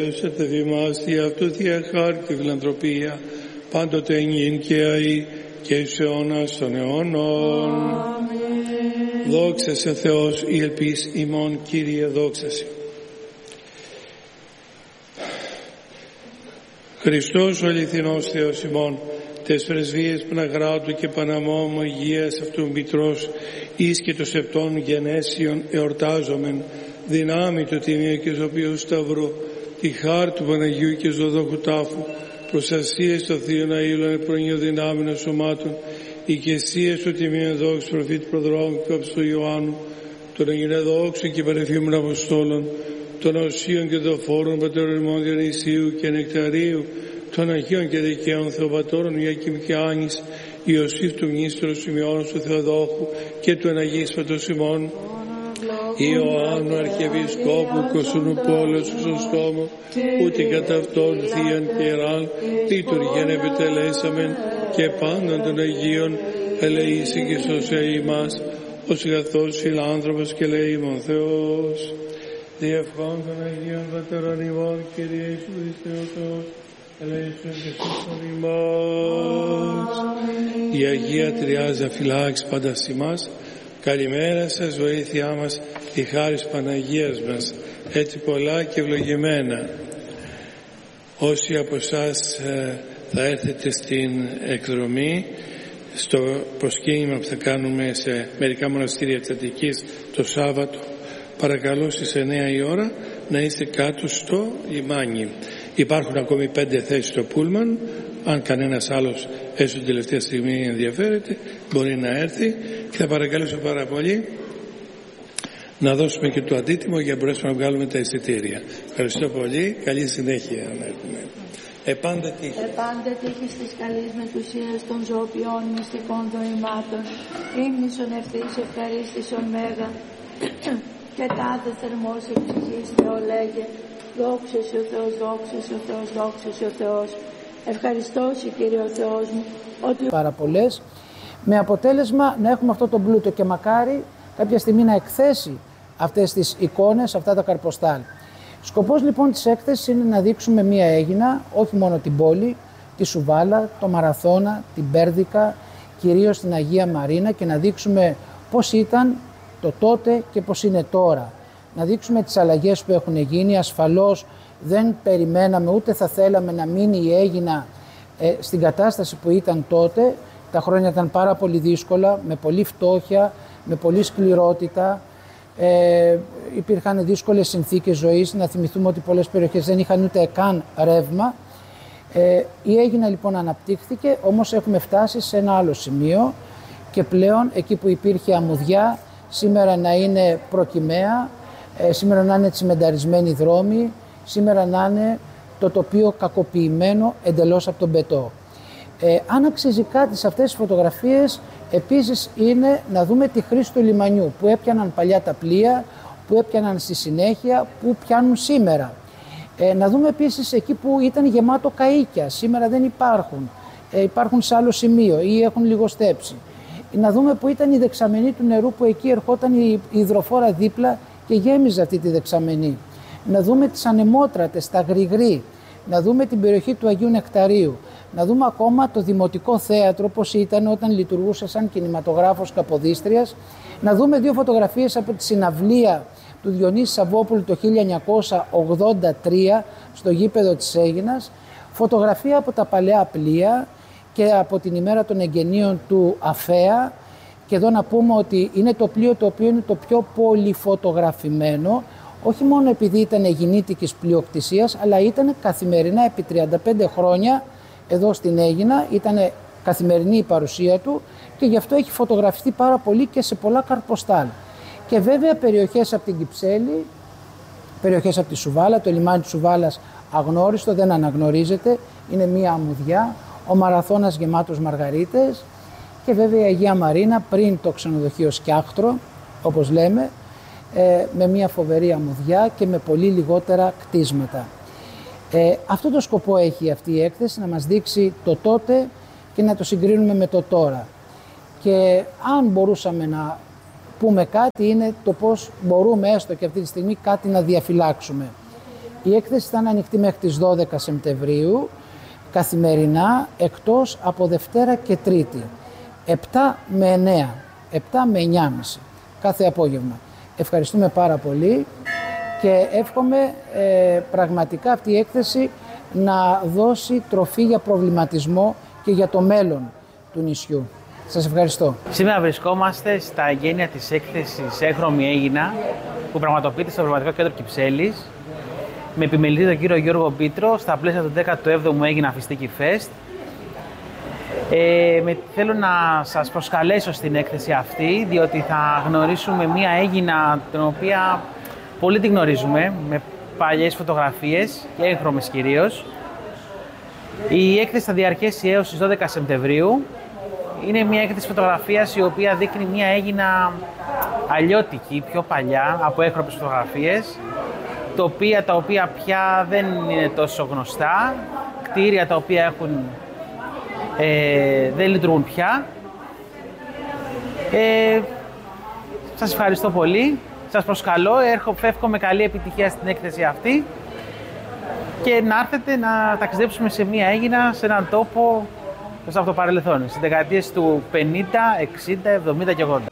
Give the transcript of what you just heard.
Έσετε δημάστη αυτού θεία χάρτη φιλανθρωπία, πάντοτε ενήν και αεί και εις αιώνας των αιώνων. Δόξα σε Θεός, η ελπίς ημών, Κύριε, δόξα σε. Χριστός ο αληθινός Θεός ημών, τες πρεσβείες Παναγράτου και Παναμόμου υγείας αυτού μητρός, εις και το σεπτών γενέσιων εορτάζομεν, δυνάμει του τιμίου και ζωπίου σταυρού, τη χάρη του Παναγίου και ζωδόχου τάφου, προστασίες των θείων αήλων προϊόν δυνάμεων σωμάτων, οικεσίες του τιμίου δόξου προφήτου προδρόμου και του Ιωάννου, των αγινεδόξων και παρεφήμων Αποστόλων, των οσίων και δοφόρων πατέρων ημών Διονυσίου και Νεκταρίου, των Αγίων και Δικαίων Θεοπατώρων Ιακήμ και Άνης, Ιωσήφ του Μνήστρου Σημειώνος του Θεοδόχου και του Εναγίσματος ημών, Ιωάννου Αρχιεπισκόπου Κωσούνου Πόλεως Χρυσοστόμου, ούτε κατά αυτόν θείαν και ιεράν λειτουργίαν επιτελέσαμεν και πάντων των Αγίων ελεήσει και σώσε ημάς, ως αγαθός φιλάνθρωπος και ελεήμων Θεός. Διευχών των Αγίων Πατέρων ημών, Κύριε Ιησού Χριστέ ο Θεός, ελέησον και σώσον ημάς. Η Αγία Τριάζα φυλάξει πάντα ημάς. Καλημέρα σας, βοήθειά μας, τη χάρις Παναγίας μας, έτσι πολλά και ευλογημένα. Όσοι από εσάς θα έρθετε στην εκδρομή, στο προσκύνημα που θα κάνουμε σε μερικά μοναστήρια της Αττικής το Σάββατο, παρακαλώ στις 9 η ώρα να είστε κάτω στο λιμάνι. Υπάρχουν ακόμη 5 θέσεις στο Πούλμαν. Αν κανένας άλλος έστω την τελευταία στιγμή ενδιαφέρεται, μπορεί να έρθει, και θα παρακαλέσω πάρα πολύ να δώσουμε και το αντίτιμο για να μπορέσουμε να βγάλουμε τα εισιτήρια. Ευχαριστώ πολύ. Καλή συνέχεια να έχουμε. Επάντε τύχη της καλής μετουσίας των ζωοποιών μυστικών δωρημάτων, ύμνησον ευθύς ευχαρίστησον μέγα, και τάδε θερμός η ψυχής Θεολέγε, δόξα σε ο Θεός, δόξα σε ο Θεός, δόξα σε ο Θεός. Ευχαριστώ σε Κύριε ο Θεός μου ότι πάρα πολλές, με αποτέλεσμα να έχουμε αυτό το πλούτο και μακάρι κάποια στιγμή να εκθέσει αυτές τις εικόνες, αυτά τα καρποστάλ. Σκοπός λοιπόν της έκθεσης είναι να δείξουμε μία Αίγινα, όχι μόνο την πόλη, τη Σουβάλα, το Μαραθώνα, την Πέρδικα, κυρίως την Αγία Μαρίνα, και να δείξουμε πώς ήταν το τότε και πώς είναι τώρα. Να δείξουμε τις αλλαγές που έχουν γίνει. Ασφαλώς δεν περιμέναμε ούτε θα θέλαμε να μείνει η Αίγινα στην κατάσταση που ήταν τότε. Τα χρόνια ήταν πάρα πολύ δύσκολα, με πολλή φτώχεια, με πολλή σκληρότητα. Υπήρχαν δύσκολες συνθήκες ζωής. Να θυμηθούμε ότι πολλές περιοχές δεν είχαν ούτε καν ρεύμα. Η Αίγινα λοιπόν αναπτύχθηκε, όμως έχουμε φτάσει σε ένα άλλο σημείο και πλέον εκεί που υπήρχε αμμουδιά, σήμερα να είναι προκυμαία, σήμερα να είναι τσιμενταρισμένοι δρόμοι, σήμερα να είναι το τοπίο κακοποιημένο εντελώς από τον πετό. Αν αξίζει κάτι σε αυτές τις φωτογραφίες επίσης είναι να δούμε τη χρήση του λιμανιού, που έπιαναν παλιά τα πλοία, που έπιαναν στη συνέχεια, που πιάνουν σήμερα. Να δούμε επίσης εκεί που ήταν γεμάτο καΐκια, σήμερα δεν υπάρχουν, υπάρχουν σε άλλο σημείο ή έχουν λιγοστέψει. Να δούμε που ήταν η δεξαμενή του νερού, που εκεί ερχόταν η υδροφόρα δίπλα και γέμιζε αυτή τη δεξαμενή. Να δούμε τις ανεμότρατες, τα γρηγρή, να δούμε την περιοχή του Αγίου Νεκταρίου, να δούμε ακόμα το Δημοτικό Θέατρο πώς ήταν όταν λειτουργούσε σαν κινηματογράφος Καποδίστριας, να δούμε 2 φωτογραφίες από τη συναυλία του Διονύση Σαββόπουλου το 1983 στο γήπεδο της Αίγινας, φωτογραφία από τα παλαιά πλοία και από την ημέρα των εγγενείων του Αφέα, και εδώ να πούμε ότι είναι το πλοίο το οποίο είναι το πιο πολυφωτογραφημένο, όχι μόνο επειδή ήταν γεννήτικης πλειοκτησίας, αλλά ήταν καθημερινά επί 35 χρόνια εδώ στην Αίγινα, ήταν καθημερινή η παρουσία του και γι' αυτό έχει φωτογραφιστεί πάρα πολύ και σε πολλά καρποστάλ. Και βέβαια περιοχές από την Κυψέλη, περιοχές από τη Σουβάλα, το λιμάνι της Σουβάλας αγνώριστο, δεν αναγνωρίζεται, είναι μία αμμουδιά, ο Μαραθώνας γεμάτος μαργαρίτες και βέβαια η Αγία Μαρίνα πριν το ξενοδοχείο Σκιάχτρο, όπως λέμε, με μια φοβερή αμμουδιά και με πολύ λιγότερα κτίσματα. Αυτό το σκοπό έχει αυτή η έκθεση, να μας δείξει το τότε και να το συγκρίνουμε με το τώρα. Και αν μπορούσαμε να πούμε κάτι, είναι το πώς μπορούμε έστω και αυτή τη στιγμή κάτι να διαφυλάξουμε. Η έκθεση θα είναι ανοιχτή μέχρι τις 12 Σεπτεμβρίου, καθημερινά, εκτός από Δευτέρα και Τρίτη, 7 με 9, 7 με 9.30 κάθε απόγευμα. Ευχαριστούμε πάρα πολύ και εύχομαι πραγματικά αυτή η έκθεση να δώσει τροφή για προβληματισμό και για το μέλλον του νησιού. Σας ευχαριστώ. Σήμερα βρισκόμαστε στα εγγένεια της έκθεσης Έγχρωμη Αίγινα που πραγματοποιείται στο Ευρωπαϊκό Κέντρο Κυψέλης με επιμελητή τον κύριο Γιώργο Πίτρο στα πλαίσια του 17ου Αίγινα Φιστίκι Fest. Θέλω να σας προσκαλέσω στην έκθεση αυτή, διότι θα γνωρίσουμε μία Αίγινα την οποία πολύ την γνωρίζουμε, με παλιές φωτογραφίες και έγχρωμες κυρίως. Η έκθεση θα διαρκέσει έως τις 12 Σεπτεμβρίου. Είναι μια έκθεση φωτογραφίας η οποία δείχνει μια Αίγινα αλλιώτικη, πιο παλιά, από έγχρωμες φωτογραφίες, τοπία τα οποία πια δεν είναι τόσο γνωστά, κτίρια τα οποία δεν λειτουργούν πια. Σας ευχαριστώ πολύ, σας προσκαλώ, εύχομαι καλή επιτυχία στην έκθεση αυτή και να έρθετε να ταξιδέψουμε σε μια Αίγινα, σε έναν τόπο από το παρελθόν, στις δεκαετίες του 50, 60, 70 και 80.